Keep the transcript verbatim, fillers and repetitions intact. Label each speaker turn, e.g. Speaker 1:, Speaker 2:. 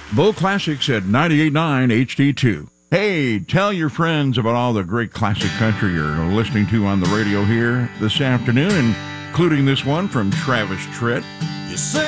Speaker 1: Bo Classics at ninety-eight point nine H D two. Hey, tell your friends about all the great classic country you're listening to on the radio here this afternoon, including this one from Travis Tritt.
Speaker 2: You say